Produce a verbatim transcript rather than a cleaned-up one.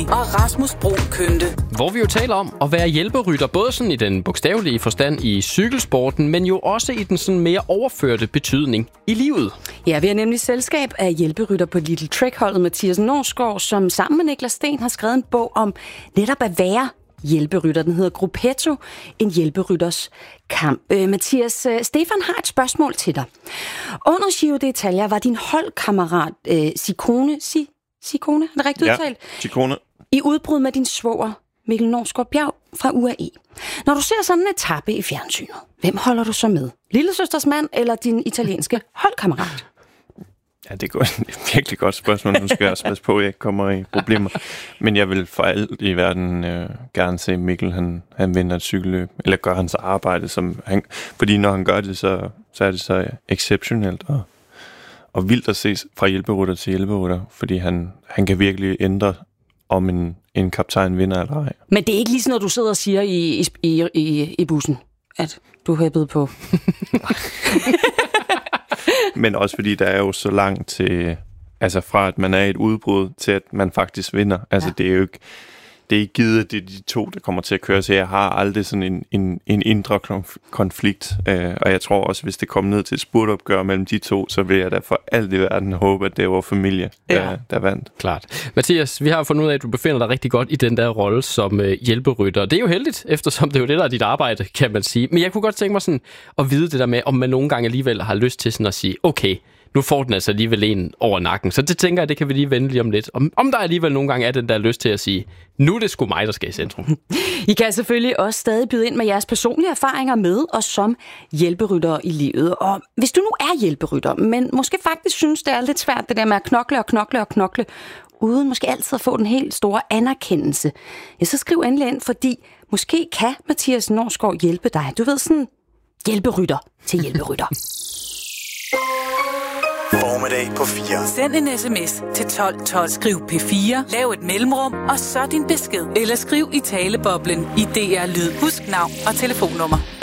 og Rasmus Brun Kønte. Hvor vi jo taler om at være hjælperytter, både sådan i den bogstavelige forstand i cykelsporten, men jo også i den sådan mere overførte betydning i livet. Ja, vi har nemlig selskab af hjælperytter på Little Trek-holdet Mathias Norsgaard, som sammen med Niklas Sten har skrevet en bog om netop at være hjælperytter. Den hedder Gruppetto, en hjælperytters kamp. Øh, Mathias, øh, Stefan har et spørgsmål til dig. Under Giro d'Italia var din holdkammerat øh, Ciccone, si, Ciccone, er det rigtigt ja, udtalt? Ciccone. I udbrud med din svoger Mikkel Norsgaard Bjerg fra U A E. Når du ser sådan en etape i fjernsynet, hvem holder du så med? Lillesøsters mand eller din italienske holdkammerat? Ja, det er et virkelig godt spørgsmål. Nu skal jeg også passe på, at jeg ikke kommer i problemer. Men jeg vil for alt i verden øh, gerne se Mikkel, han, han vinder et cykelløb, eller gør hans arbejde, som han, fordi når han gør det, så, så er det så exceptionelt og, og vildt at se fra hjælperytter til hjælperytter, fordi han, han kan virkelig ændre, om en, en kaptajn vinder eller ej. Men det er ikke lige sådan noget, du sidder og siger i, i, i, i bussen, at du har hæppet på. Men også fordi der er jo så langt til, altså fra at man er i et udbrud, til at man faktisk vinder. Altså ja. det er jo ikke, det er ikke givet, at det er de to, der kommer til at køre. Så jeg har aldrig sådan en, en, en indre konflikt. Øh, og jeg tror også, hvis det kommer ned til et spurtopgør mellem de to, så vil jeg da for alt i verden håbe, at det var familie, der, ja. der vandt. Klart. Mathias, vi har fundet ud af, at du befinder dig rigtig godt i den der rolle som øh, hjælperytter. Det er jo heldigt, eftersom det er jo det, der er dit arbejde, kan man sige. Men jeg kunne godt tænke mig sådan at vide det der med, om man nogle gange alligevel har lyst til sådan at sige, okay, nu får den altså alligevel en over nakken. Så det tænker jeg, det kan vi lige vende lige om lidt. Om, om der alligevel nogle gange er den der lyst til at sige, nu er det sgu mig, der skal i centrum. I kan selvfølgelig også stadig byde ind med jeres personlige erfaringer med og som hjælperytter i livet. Og hvis du nu er hjælperytter, men måske faktisk synes, det er lidt svært det der med at knokle og knokle og knokle, uden måske altid at få den helt store anerkendelse, ja, så skriv endelig ind, fordi måske kan Mathias Norsgaard hjælpe dig. Du ved, sådan hjælperytter til hjælperytter. Formiddag på fire. Send en sms til tolv tolv. Skriv P fire, lav et mellemrum, og så din besked. Eller skriv i taleboblen i D R Lyd. Husk navn og telefonnummer.